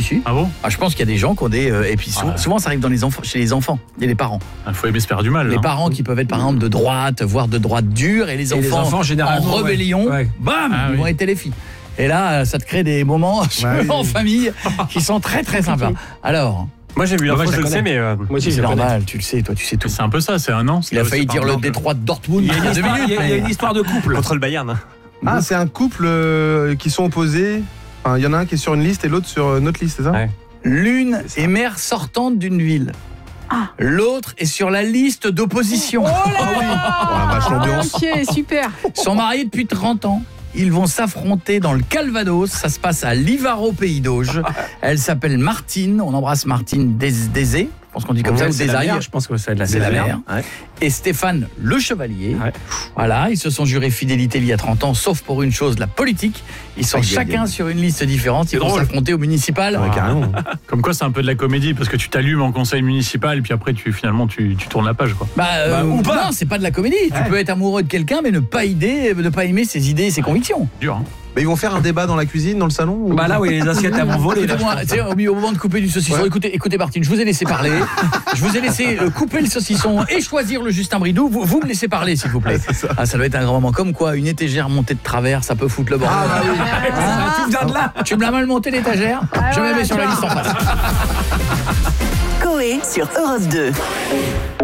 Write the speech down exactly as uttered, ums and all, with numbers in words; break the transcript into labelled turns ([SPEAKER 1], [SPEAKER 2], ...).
[SPEAKER 1] si.
[SPEAKER 2] Ah bon?
[SPEAKER 1] Ah, je pense qu'il y a des gens qui ont des... Euh, et puis souvent,
[SPEAKER 2] Ah.
[SPEAKER 1] souvent, ça arrive dans les enfants, chez les enfants et les parents.
[SPEAKER 2] Il faut aimer se faire du mal.
[SPEAKER 1] Les
[SPEAKER 2] hein.
[SPEAKER 1] parents qui peuvent être par exemple de droite, voire de droite dure, et les
[SPEAKER 3] Et
[SPEAKER 1] enfants,
[SPEAKER 3] les enfants,
[SPEAKER 1] en
[SPEAKER 3] généralement,
[SPEAKER 1] rébellion,
[SPEAKER 3] ouais. Ouais.
[SPEAKER 1] bam,
[SPEAKER 2] Ah,
[SPEAKER 1] ils
[SPEAKER 2] oui.
[SPEAKER 1] vont être les filles. Et là, ça te crée des moments
[SPEAKER 4] Ouais,
[SPEAKER 1] en
[SPEAKER 4] oui.
[SPEAKER 1] famille qui sont très très sympas. Alors,
[SPEAKER 5] Moi j'ai vu
[SPEAKER 3] Moi,
[SPEAKER 5] l'info,
[SPEAKER 3] je
[SPEAKER 5] je
[SPEAKER 3] la
[SPEAKER 5] le sais,
[SPEAKER 3] connais.
[SPEAKER 5] mais euh,
[SPEAKER 3] Moi aussi, je
[SPEAKER 1] c'est
[SPEAKER 3] le connais.
[SPEAKER 1] normal, tu le sais, toi, tu sais tout.
[SPEAKER 2] C'est un peu ça, c'est un an.
[SPEAKER 1] Il a failli dire le Détroit de Dortmund
[SPEAKER 3] Il y a
[SPEAKER 1] il y
[SPEAKER 3] une
[SPEAKER 1] a deux
[SPEAKER 3] histoire,
[SPEAKER 1] minutes.
[SPEAKER 3] il y a- il y a une histoire de couple.
[SPEAKER 5] contre le Bayern.
[SPEAKER 4] Ah, c'est un couple euh, qui sont opposés. Enfin, il y en a un qui est sur une liste et l'autre sur une autre liste, c'est ça?
[SPEAKER 5] Ouais.
[SPEAKER 1] L'une est maire sortante d'une ville. L'autre est sur la liste d'opposition.
[SPEAKER 6] Oh là
[SPEAKER 4] Oh la vache, l'ambiance.
[SPEAKER 6] Ok, super.
[SPEAKER 1] Ils sont mariés depuis trente ans. Ils vont s'affronter dans le Calvados. Ça se passe à Livaro, Pays d'Auge. Elle s'appelle Martine. On embrasse Martine Des- Désé. Je pense qu'on dit comme ça, ou
[SPEAKER 3] C'est la
[SPEAKER 1] Desailles.
[SPEAKER 3] mère, je pense que c'est de la,
[SPEAKER 1] C'est la
[SPEAKER 3] mère.
[SPEAKER 1] mère.
[SPEAKER 3] Ouais.
[SPEAKER 1] Et Stéphane Le Chevalier.
[SPEAKER 3] Ouais.
[SPEAKER 1] Voilà, ils se sont jurés fidélité il y a trente ans, sauf pour une chose, la politique. Ils sont
[SPEAKER 4] Aïe, aïe,
[SPEAKER 1] chacun
[SPEAKER 4] aïe.
[SPEAKER 1] sur une liste différente. Ils
[SPEAKER 2] C'est
[SPEAKER 1] vont
[SPEAKER 2] drôle.
[SPEAKER 1] s'affronter au municipal.
[SPEAKER 4] Ouais, carrément.
[SPEAKER 2] Comme quoi, c'est un peu de la comédie parce que tu t'allumes en conseil municipal et puis après, tu finalement, tu, tu tournes la page, quoi.
[SPEAKER 1] Bah, euh,
[SPEAKER 3] Bah, ou pas.
[SPEAKER 1] non, c'est pas de la comédie. Tu peux être amoureux de quelqu'un, mais ne pas aider, ne pas aimer ses idées et ses convictions.
[SPEAKER 2] Dur. Hein.
[SPEAKER 4] Mais ils vont faire un débat dans la cuisine, dans le salon ou...
[SPEAKER 3] Bah là, oui, les assiettes elles vont voler. là, je
[SPEAKER 1] Écoutez-moi,
[SPEAKER 3] pense.
[SPEAKER 1] tu sais, au, au moment de couper du saucisson,
[SPEAKER 4] Ouais.
[SPEAKER 1] écoutez, écoutez Martine, je vous ai laissé parler. Je vous ai laissé euh, couper le saucisson et choisir le Justin Bridou. Vous, vous me laissez parler, s'il vous plaît.
[SPEAKER 4] ça.
[SPEAKER 1] Ah, ça doit être un grand moment. Comme quoi, une étagère montée de travers, ça peut foutre le bordel.
[SPEAKER 4] Ah, bah oui.
[SPEAKER 1] Hein
[SPEAKER 3] Tout vient de là.
[SPEAKER 1] Tu me l'as mal monté l'étagère.
[SPEAKER 6] Ah,
[SPEAKER 1] Je me
[SPEAKER 6] voilà,
[SPEAKER 1] mets sur la
[SPEAKER 6] tu
[SPEAKER 1] liste en
[SPEAKER 6] vois.
[SPEAKER 1] face.
[SPEAKER 7] Coé sur Europe deux.